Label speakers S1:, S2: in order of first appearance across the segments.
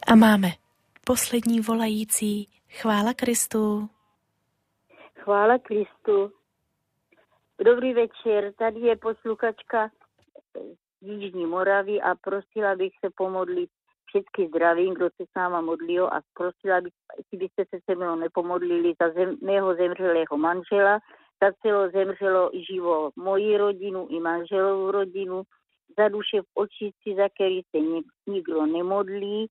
S1: A máme poslední volající. Chvála Kristu.
S2: Chvála Kristu. Dobrý večer, tady je posluchačka z Jižní Moravy a prosila bych se pomodlit. Všetky zdravím, kdo se s náma modlí, a prosila bych, jestli byste se mnou nepomodlili za mého zemřelého manžela, za celo zemřelo živo moji rodinu i manželovou rodinu, za duše v očistci, za který se nikdo nemodlí,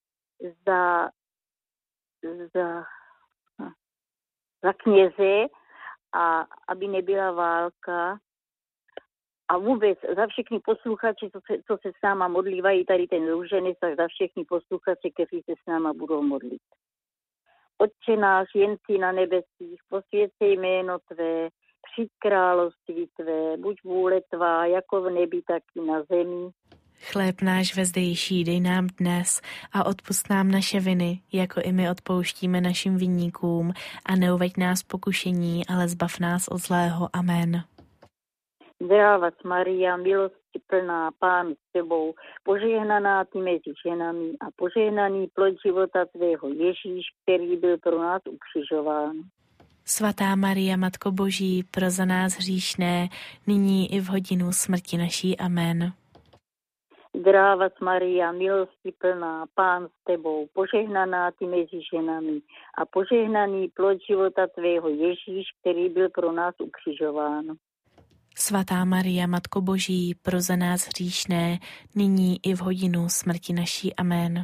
S2: za kněze, a aby nebyla válka, a vůbec za všechny posluchače, co se s náma modlívají, tady ten růženec, tak za všechny posluchače, kteří se s náma budou modlit. Otče náš, jen si na nebesích, posvěť se jméno Tvé, přijď království Tvé, buď vůle Tvá, jako v nebi, tak i na zemi.
S1: Chléb náš vezdejší dej nám dnes a odpusť nám naše viny, jako i my odpouštíme našim viníkům, a neuveď nás pokušení, ale zbav nás od zlého. Amen.
S2: Zdravá Maria, milosti plná, Pán s Tebou, požehnaná Ty mezi ženami a požehnaný plod života Tvého Ježíš, který byl pro nás ukřižován.
S1: Svatá Maria, Matko Boží, pro za nás hříšné, nyní i v hodinu smrti naší. Amen.
S2: Zdravá Maria, milosti plná, Pán s Tebou, požehnaná Ty mezi ženami a požehnaný plod života Tvého Ježíš, který byl pro nás ukřižován.
S1: Svatá Maria, Matko Boží, pro za nás hříšné, nyní i v hodinu smrti naší. Amen.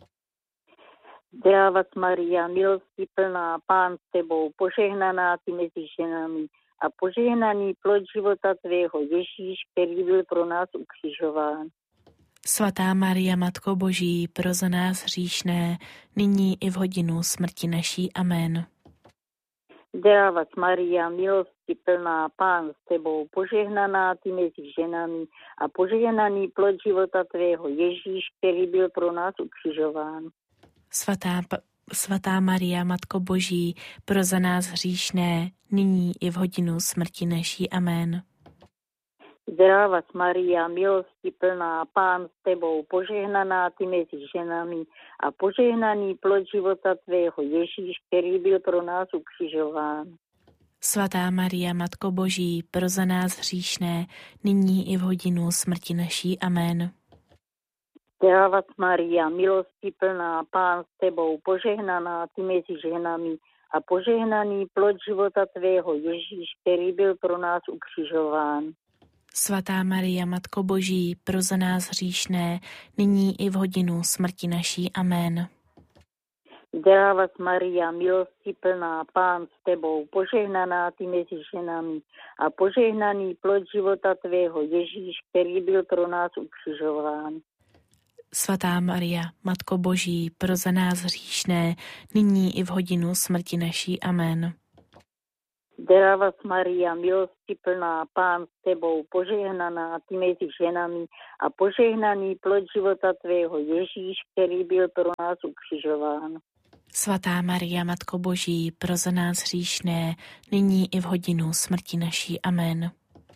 S2: Zdravá Maria, milosti plná, Pán s Tebou, požehnaná Ty mezi ženami a požehnaný plod života Tvého Ježíš, který byl pro nás ukřižován.
S1: Svatá Maria, Matko Boží, pro za nás hříšné, nyní i v hodinu smrti naší. Amen.
S2: Zdravá Maria, milosti plná, Pán s Tebou, požehnaná Ty mezi ženami a požehnaný plod života Tvého Ježíš, který byl pro nás ukřižován.
S1: Svatá Maria, Matko Boží, pro za nás hříšné, nyní i v hodinu smrti naší. Amen.
S2: Zdravá Maria, milosti plná, Pán s Tebou, požehnaná Ty mezi ženami a požehnaný plod života Tvého Ježíš, který byl pro nás ukřižován.
S1: Svatá Maria, Matko Boží, pro za nás hříšné, nyní i v hodinu smrti naší. Amen.
S2: Zdravá Maria, milosti plná, Pán s Tebou, požehnaná Ty mezi ženami a požehnaný plod života Tvého Ježíš, který byl pro nás ukřižován.
S1: Svatá Maria, Matko Boží, pro za nás hříšné, nyní i v hodinu smrti naší. Amen.
S2: Zdravá Maria, milosti plná, Pán s Tebou, požehnaná Ty mezi ženami a požehnaný plod života Tvého Ježíš, který byl pro nás ukřižován.
S1: Svatá Maria, Matko Boží, pro za nás hříšné, nyní i v hodinu smrti naší. Amen.
S2: Zdravá Maria, milosti plná, Pán s Tebou, požehnaná Ty mezi ženami a požehnaný plod života Tvého Ježíš, který byl pro nás ukřižován.
S1: Svatá Maria, Matko Boží, pro za nás hříšné, nyní i v hodinu smrti naší. Amen.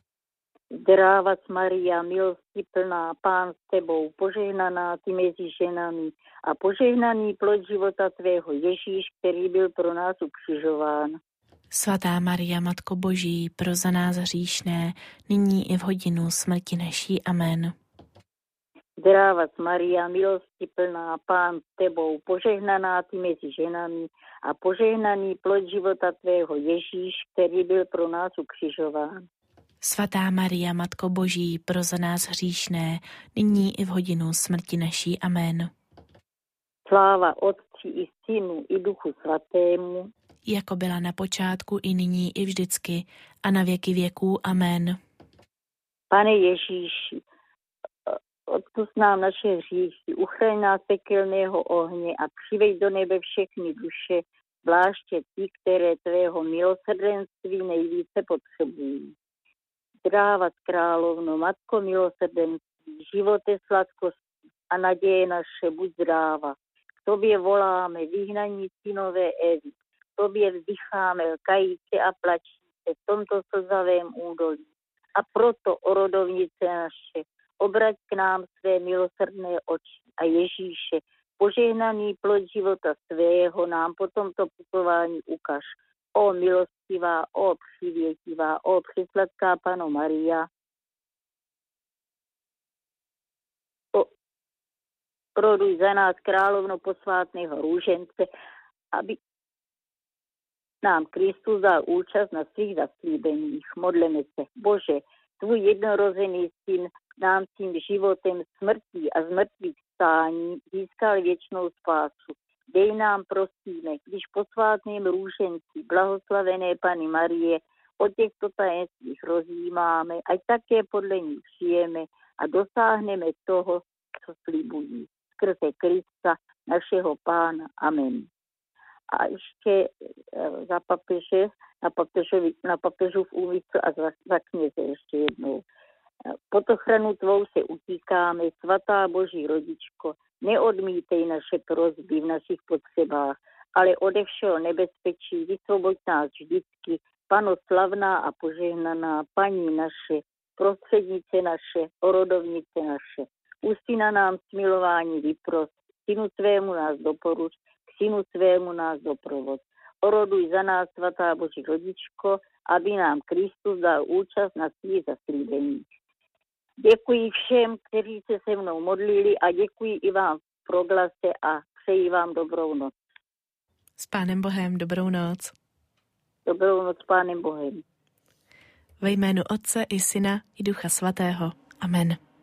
S2: Zdravá Maria, milosti plná, Pán s Tebou, požehnaná Ty mezi ženami a požehnaný plod života Tvého Ježíš, který byl pro nás ukřižován.
S1: Svatá Maria, Matko Boží, pro za nás hříšné, nyní i v hodinu smrti naší. Amen.
S2: Zdravá Maria, milosti plná, Pán s Tebou, požehnaná Ty mezi ženami a požehnaný plod života Tvého Ježíš, který byl pro nás ukřižován.
S1: Svatá Maria, Matko Boží, pro za nás hříšné, nyní i v hodinu smrti naší. Amen.
S2: Sláva Otci i Synu i Duchu Svatému,
S1: jako byla na počátku, i nyní, i vždycky, a na věky věků. Amen.
S2: Pane Ježíši, odpusť nám naše hříchy, uchraň nás pekelného ohně a přiveď do nebe všechny duše, zvláště ty, které Tvého milosrdenství nejvíce potřebují. Zdráva královno, Matko milosrdenství, živote, sladkosti a naděje naše, buď zdráva. K Tobě voláme, vyhnaní synové Evy, k Tobě vzdycháme, lkajíce a plačíce v tomto slzavém údolí. A proto, o rodovnice naše, obrať k nám své milosrdné oči a Ježíše, Požehnaný plod života svého nám po tomto putování ukaž. O milostivá, o přivětivá, o přesladká Panno Maria, roduj za nás královno posvátného růžence, aby nám Kristus dal účast na svých zaslíbeních. Modleme se. Bože, tvůj jednorozený syn nám tím životem smrtí a zmrtvých vstání získal věčnou spásu. Dej nám, prosíme, když posvátným růženci blahoslavené Panny Marie o těchto tajemstvích rozjímáme, ať také podle nich žijeme a dosáhneme toho, co slibují. Skrze Krista, našeho Pána. Amen. A ještě za papeže, na papežův úmysl a za kněze ještě jednou. Pod ochranu tvou se utíkáme, svatá Boží rodičko, neodmítej naše prosby v našich potřebách, ale ode všeho nebezpečí vysvoboď nás vždycky, Panno slavná a požehnaná, paní naše, prostřednice naše, orodovnice naše. Ústy na nám smilování vypros, synu svému nás doporuč, k synu svému nás doprovod. Oroduj za nás, svatá Boží rodičko, aby nám Kristus dal účast na svých zaslíbeních. Děkuji všem, kteří se mnou modlili a děkuji i vám v proglase a přeji vám dobrou noc.
S1: S Pánem Bohem, dobrou noc.
S2: Dobrou noc s Pánem Bohem.
S1: Ve jménu Otce i Syna i Ducha Svatého. Amen.